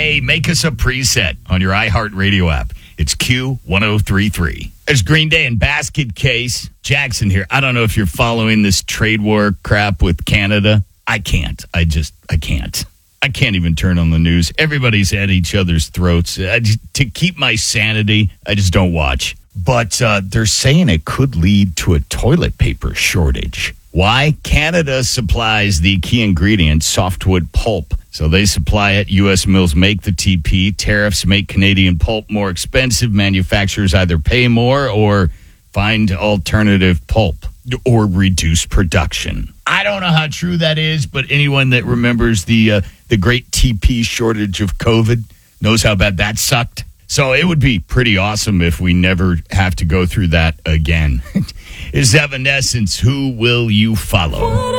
Hey, make us a preset on your iHeartRadio app. It's Q1033. There's Green Day and Basket Case. Jackson here. I don't know if you're following this trade war crap with Canada. I can't. I can't. I can't even turn on the news. Everybody's at each other's throats. To keep my sanity, I just don't watch. But they're saying it could lead to a toilet paper shortage. Why? Canada supplies the key ingredient, softwood pulp. So they supply it. U.S. mills make the TP. Tariffs make Canadian pulp more expensive. Manufacturers either pay more or find alternative pulp or reduce production. I don't know how true that is, but anyone that remembers the great TP shortage of COVID knows how bad that sucked. So it would be pretty awesome if we never have to go through that again. Is Evanescence, Who Will You Follow?